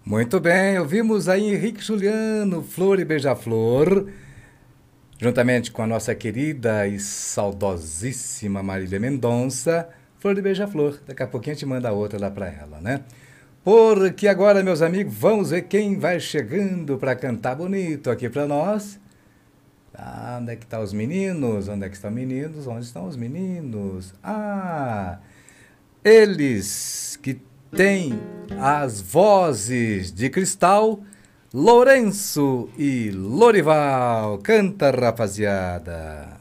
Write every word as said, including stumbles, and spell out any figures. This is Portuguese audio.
Muito bem, ouvimos aí Henrique Juliano, Flor e Beija-Flor, juntamente com a nossa querida e saudosíssima Marília Mendonça, Flor e Beija-Flor. Daqui a pouquinho a gente manda outra lá pra ela, né? Porque agora, meus amigos, vamos ver quem vai chegando para cantar bonito aqui para nós. Ah, onde é que estão os meninos? Onde é que estão os meninos? Onde estão os meninos? Ah, eles que têm as vozes de cristal, Lourenço e Lorival. Canta, rapaziada.